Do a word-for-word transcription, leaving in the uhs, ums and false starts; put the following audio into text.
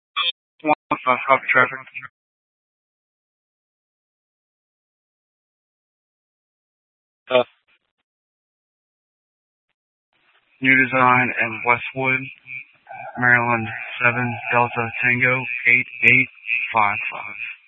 One five, copy traffic. Uh, New Design in Westwood, Maryland, seven Delta Tango eight eight five five.